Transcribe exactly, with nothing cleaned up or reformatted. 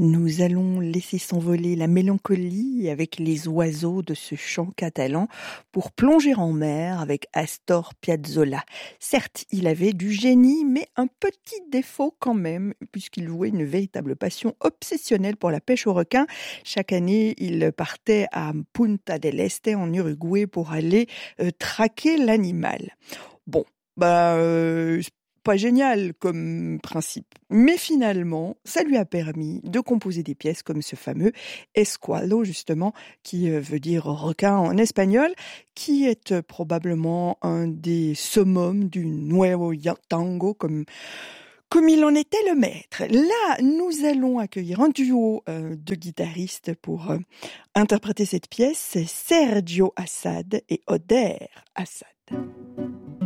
Nous allons laisser s'envoler la mélancolie avec les oiseaux de ce chant catalan pour plonger en mer avec Astor Piazzolla. Certes, il avait du génie, mais un petit défaut quand même, puisqu'il vouait une véritable passion obsessionnelle pour la pêche au requin. Chaque année, il partait à Punta del Este en Uruguay pour aller euh, traquer l'animal. Bon, bah, euh, pas génial comme principe. Mais finalement, ça lui a permis de composer des pièces comme ce fameux Esqualo, justement, qui veut dire requin en espagnol, qui est probablement un des summums du nuevo tango, comme, comme il en était le maître. Là, nous allons accueillir un duo euh, de guitaristes pour euh, interpréter cette pièce, Sergio Assad et Oder Assad.